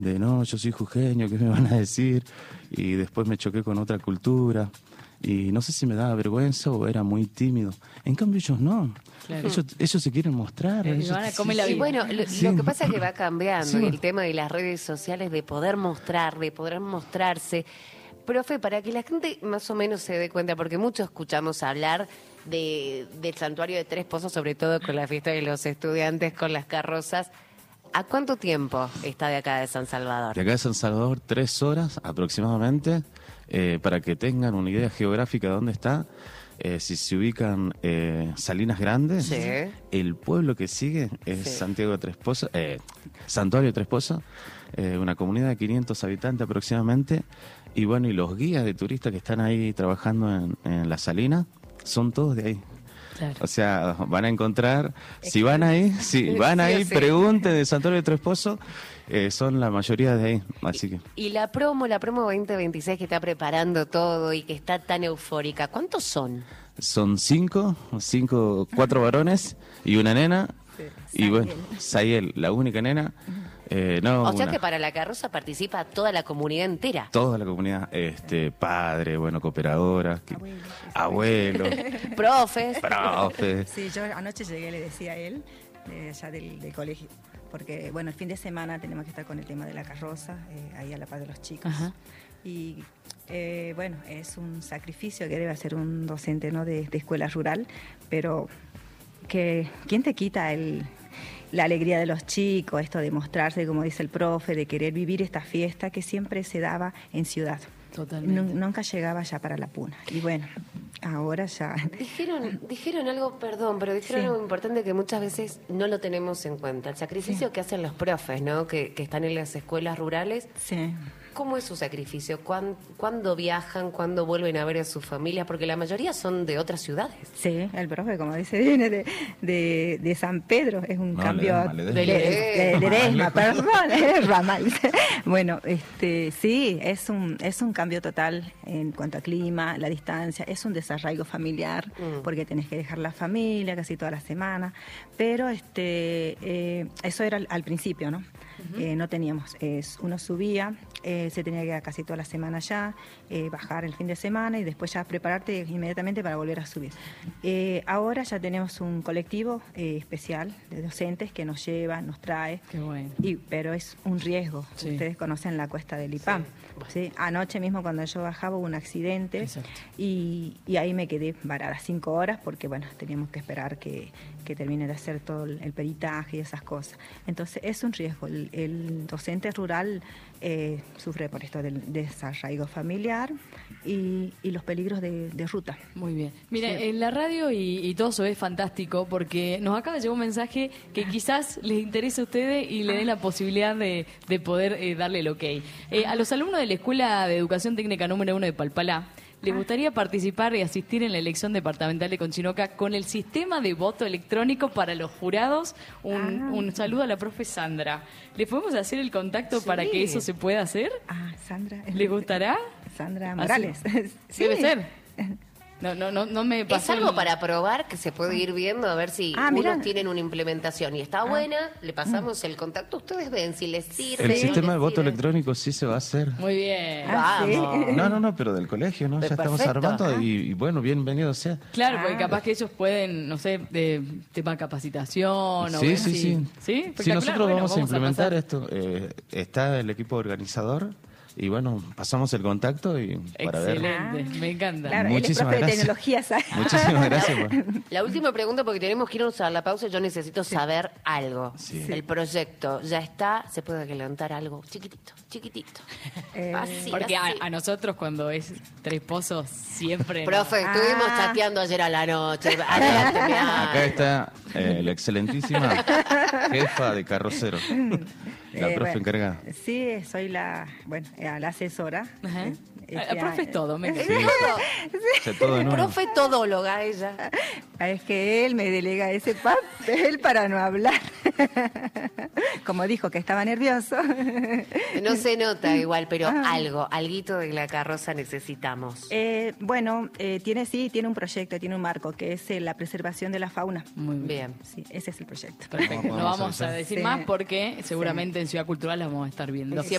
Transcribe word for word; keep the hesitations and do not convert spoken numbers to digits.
de no, yo soy jujeño, ¿qué me van a decir? Y después me choqué con otra cultura. Y no sé si me daba vergüenza o era muy tímido. En cambio ellos no. Claro. Ellos, ellos se quieren mostrar. Eh, ellos, van a comer la sí, vida. Y bueno, lo, sí. lo que pasa es que va cambiando Sí. y el tema de las redes sociales, de poder mostrar, de poder mostrarse. Profe, para que la gente más o menos se dé cuenta, porque muchos escuchamos hablar de, del santuario de Tres Pozos, sobre todo con la fiesta de los estudiantes, con las carrozas. ¿A cuánto tiempo está de acá de San Salvador? De acá de San Salvador, tres horas aproximadamente, eh, para que tengan una idea geográfica de dónde está. Eh, si se ubican eh, Salinas Grandes, Sí. el pueblo que sigue es Sí. Santiago de Tres Pozos, eh, Santuario de Tres Pozos, eh, una comunidad de quinientos habitantes aproximadamente. Y bueno, y los guías de turistas que están ahí trabajando en, en la Salina son todos de ahí. Claro. O sea, van a encontrar, si van ahí, si van Sí, ahí, sí. pregunten de Santuario de Tres Pozos, eh, son la mayoría de ahí, así que... Y la promo, la promo veinte veintiséis que está preparando todo y que está tan eufórica, ¿cuántos son? Son cinco, cinco, cuatro varones y una nena, y bueno, Sayel, la única nena, eh, no, O sea una- que para la carroza participa toda la comunidad entera. toda la comunidad, este, padre, bueno, cooperadoras, que- abuelos, Profes. profes. Sí, yo anoche llegué y le decía a él, de allá del, del colegio, porque bueno, el fin de semana tenemos que estar con el tema de la carroza, eh, ahí a la par de los chicos. Ajá. Y eh, bueno, es un sacrificio que debe hacer un docente, ¿no?, de, de escuela rural, pero que ¿quién te quita el, la alegría de los chicos, esto de mostrarse, como dice el profe, de querer vivir esta fiesta que siempre se daba en ciudad? Totalmente. Nu- nunca llegaba ya para la Puna. Y bueno, ahora ya... Dijeron, dijeron algo, perdón, pero dijeron Sí. algo importante que muchas veces no lo tenemos en cuenta. El sacrificio Sí. que hacen los profes, ¿no? Que, que están en las escuelas rurales. Sí. ¿Cómo es su sacrificio? ¿Cuán- ¿Cuándo viajan? ¿Cuándo vuelven a ver a sus familias? Porque la mayoría son de otras ciudades. Sí, el profe, como dice, viene de, de, de San Pedro, es un No, cambio Ledesma, de, Ledesma. de- de Ledesma, perdón, es ramal. Bueno, este, sí, es un, es un cambio total en cuanto a clima, la distancia, es un desarraigo familiar, Mm. porque tenés que dejar la familia casi toda la semana, pero este, eh, eso era al, al principio, ¿no? Eh, no teníamos, es, uno subía, eh, se tenía que quedar casi toda la semana allá, eh, bajar el fin de semana y después ya prepararte inmediatamente para volver a subir. Eh, ahora ya tenemos un colectivo eh, especial de docentes que nos lleva, nos trae, Qué bueno. y, pero es un riesgo. Sí. Ustedes conocen la cuesta del Lipam. ¿Sí? Anoche mismo cuando yo bajaba hubo un accidente Exacto. y, y ahí me quedé varada cinco horas porque bueno, teníamos que esperar que, que termine de hacer todo el, el peritaje y esas cosas. Entonces es un riesgo. El, el docente rural eh, sufre por esto del desarraigo familiar y, y los peligros de, de ruta. Muy bien. Mira, Sí. en la radio y, y todo eso es fantástico porque nos acaba de llegar un mensaje que quizás les interese a ustedes y le den la posibilidad de, de poder eh, darle el ok. Eh, a los alumnos de la Escuela de Educación Técnica número uno de Palpalá, ¿les gustaría participar y asistir en la elección departamental de Conchinoca con el sistema de voto electrónico para los jurados? Un, Ah. un saludo a la profe Sandra. ¿Les podemos hacer el contacto Sí. para que eso se pueda hacer? Ah, Sandra. ¿Les gustará? Sandra Así. Morales. Sí. Debe ser. No, no, no, no me Es pasó algo el- para probar que se puede ir viendo a ver si Ah, mirá. unos tienen una implementación y está buena, le pasamos el contacto, ustedes ven si les sirve. El no sistema les de voto sirve. electrónico sí se va a hacer. Muy bien. Ah, sí. Vamos. No, no, no, pero del colegio, ¿no? Pues Ya estamos perfecto. armando y, y bueno, bienvenido sea. Claro, porque Ah. capaz que ellos pueden, no sé, de tema capacitación o Sí, ver sí, si- sí. ¿Sí? Si Espectacular. nosotros Bueno, vamos a implementar pasar. esto, eh, está el equipo organizador y bueno, pasamos el contacto y para ver. Excelente, me encanta. Claro, él es Muchísimas profe de gracias. tecnología, ¿sabes? Muchísimas gracias. por- La última pregunta, porque tenemos que irnos a la pausa, yo necesito saber algo. Sí. El proyecto ya está, se puede adelantar algo chiquitito, chiquitito. Eh, Así, Porque a, así. a nosotros cuando es Tres Pozos siempre... Profe, Ah. estuvimos chateando ayer a la noche. Adelánteme algo. Acá está eh, la excelentísima jefa de carrocero, la Eh, profe bueno, encargada. Sí, soy la, bueno, eh, la asesora. Ajá. Eh, La este, profe es todo, me Sí. O sea, todo en uno. Profe todóloga ella. Es que él me delega ese papel para no hablar. Como dijo que estaba nervioso. No se nota igual, pero algo, alguito de la carroza necesitamos. Eh, bueno, eh, tiene sí, tiene un proyecto, tiene un marco, que es eh, la preservación de la fauna. Muy bien. Bien. Sí, ese es el proyecto. Perfecto. ¿Cómo No podemos vamos a avisar? decir Sí. más porque seguramente en Ciudad Cultural la vamos a estar viendo. Siempre